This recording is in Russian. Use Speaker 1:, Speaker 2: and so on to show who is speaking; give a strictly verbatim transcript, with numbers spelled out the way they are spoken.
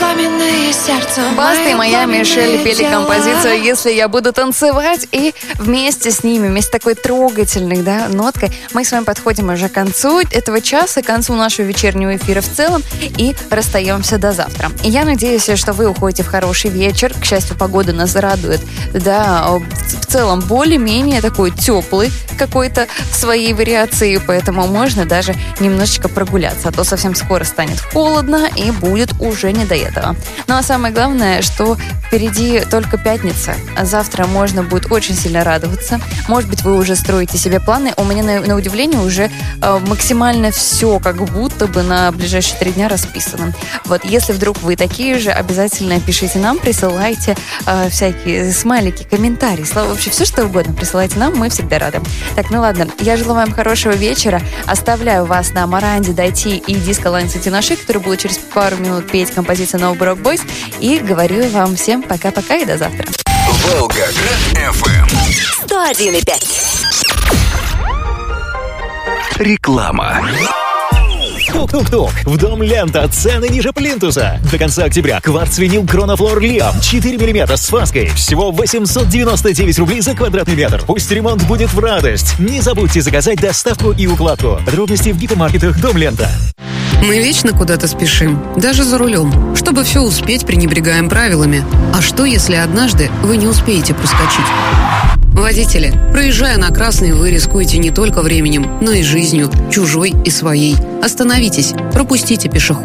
Speaker 1: пламенное сердце.
Speaker 2: Баста и моя Мишель пели композицию «Если я буду танцевать», и вместе с ними, вместе с такой трогательной, да, ноткой мы с вами подходим уже к концу этого часа, к концу нашего вечернего эфира в целом, и расстаемся до завтра. И я надеюсь, что вы уходите в хороший вечер. К счастью, погода нас радует, да, в целом более-менее такой теплый какой-то в своей вариации, поэтому можно даже немножечко прогуляться, а то совсем скоро станет холодно и будет уже не до этого. Ну а самое главное, что впереди только пятница, а завтра можно будет очень сильно радоваться. Может быть, вы уже строите себе планы. У меня, на, на удивление, уже э, максимально все как будто бы на ближайшие три дня расписано. Вот, если вдруг вы такие же, обязательно пишите нам, присылайте э, всякие смайлики, комментарии, слова, вообще все, что угодно присылайте нам, мы всегда рады. Так, ну ладно, я желаю вам хорошего вечера. Оставляю вас на Маранде, Дайти и Диско Лайн Сатинаши, который будет через пару минут петь композицию No Broke Boys. И говорю вам всем пока-пока и до завтра.
Speaker 3: Волгоград эф эм
Speaker 4: сто один и пять.
Speaker 3: Реклама.
Speaker 5: Тук-тук-тук. В дом Лента. Цены ниже плинтуса. До конца октября. Кварц-винил Кронофлор Лиам. четыре миллиметра с фаской. Всего восемьсот девяносто девять рублей за квадратный метр. Пусть ремонт будет в радость. Не забудьте заказать доставку и укладку. Подробности в гипермаркетах Дом Лента.
Speaker 6: Мы вечно куда-то спешим, даже за рулем. Чтобы все успеть, пренебрегаем правилами. А что, если однажды вы не успеете проскочить? Водители, проезжая на красный, вы рискуете не только временем, но и жизнью, чужой и своей. Остановитесь, пропустите пешехода.